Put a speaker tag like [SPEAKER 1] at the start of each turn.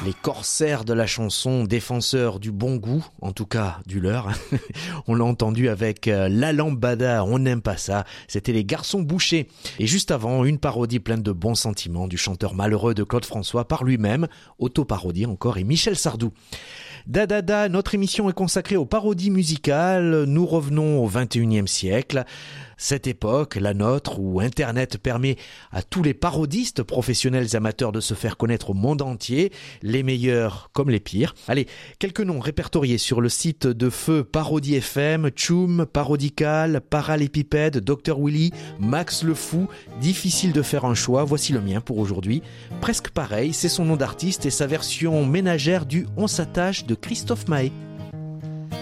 [SPEAKER 1] Les corsaires de la chanson, défenseurs du bon goût, en tout cas du leur. On l'a entendu avec La Lambada, on n'aime pas ça. C'était les Garçons Bouchés. Et juste avant, une parodie pleine de bons sentiments du chanteur malheureux de Claude François par lui-même, auto-parodie encore, et Michel Sardou. Da, notre émission est consacrée aux parodies musicales. Nous revenons au 21e siècle. Cette époque, la nôtre, où Internet permet à tous les parodistes professionnels et amateurs de se faire connaître au monde entier, les meilleurs comme les pires. Allez, quelques noms répertoriés sur le site de Feu Parodie FM, Tchoum, Parodical, Parallépipède, Dr Willy, Max le Fou. Difficile de faire un choix, voici le mien pour aujourd'hui. Presque pareil, c'est son nom d'artiste et sa version ménagère du On s'attache de Christophe Maé.